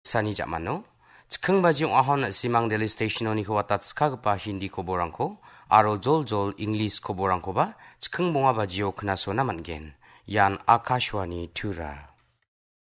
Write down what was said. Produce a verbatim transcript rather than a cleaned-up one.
sani jamano. Cikeng bajing ahon simang daily stationoni ko watat skagpa hindi koborangko aro jol-jol English koborangko ba cikeng bonga bajio knaso naman gen. Yan Akashwani Tura.